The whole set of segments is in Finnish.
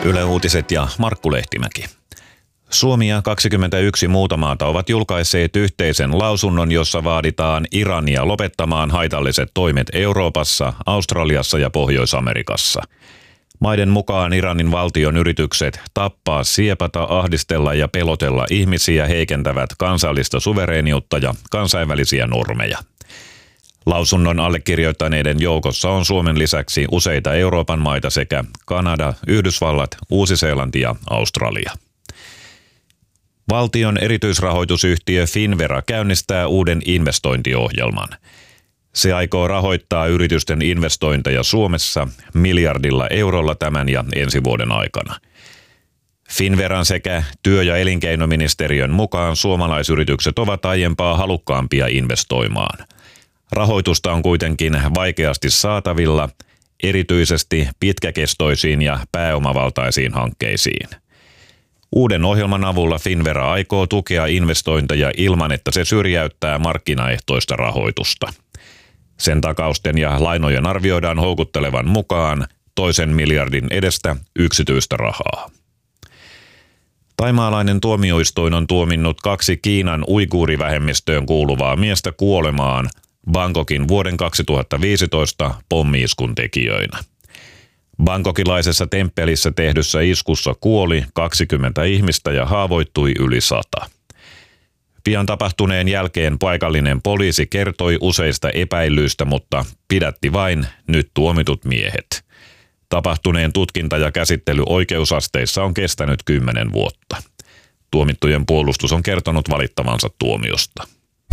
Yle Uutiset ja Markku Lehtimäki. Suomi ja 21 muuta maata ovat julkaisseet yhteisen lausunnon, jossa vaaditaan Irania lopettamaan haitalliset toimet Euroopassa, Australiassa ja Pohjois-Amerikassa. Maiden mukaan Iranin valtion yritykset tappaa, siepata, ahdistella ja pelotella ihmisiä heikentävät kansallista suvereeniutta ja kansainvälisiä normeja. Lausunnon allekirjoittaneiden joukossa on Suomen lisäksi useita Euroopan maita sekä Kanada, Yhdysvallat, Uusi-Seelanti ja Australia. Valtion erityisrahoitusyhtiö Finnvera käynnistää uuden investointiohjelman. Se aikoo rahoittaa yritysten investointeja Suomessa miljardilla eurolla tämän ja ensi vuoden aikana. Finnveran sekä työ- ja elinkeinoministeriön mukaan suomalaisyritykset ovat aiempaa halukkaampia investoimaan. Rahoitusta on kuitenkin vaikeasti saatavilla, erityisesti pitkäkestoisiin ja pääomavaltaisiin hankkeisiin. Uuden ohjelman avulla Finnvera aikoo tukea investointeja ilman, että se syrjäyttää markkinaehtoista rahoitusta. Sen takausten ja lainojen arvioidaan houkuttelevan mukaan 2 miljardin edestä yksityistä rahaa. Thaimaalainen tuomioistuin on tuominnut 2 Kiinan uiguurivähemmistöön kuuluvaa miestä kuolemaan Bangkokin vuoden 2015 pommi-iskun tekijöinä. Bangkokilaisessa temppelissä tehdyssä iskussa kuoli 20 ihmistä ja haavoittui yli 100. Pian tapahtuneen jälkeen paikallinen poliisi kertoi useista epäillyistä, mutta pidätti vain nyt tuomitut miehet. Tapahtuneen tutkinta ja käsittely oikeusasteissa on kestänyt 10 vuotta. Tuomittujen puolustus on kertonut valittavansa tuomiosta.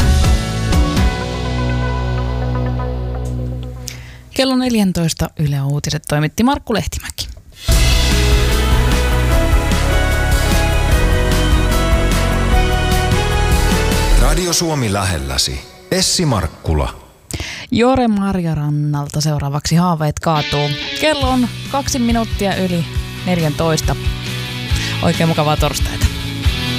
Kello 14 Yle Uutiset toimitti Markku Lehtimäki. Radio Suomi lähelläsi. Essi Markkula. Jore Marjarannalta seuraavaksi Haaveet kaatuu. Kello on 2 minuuttia yli 14. Oikein mukavaa torstaita.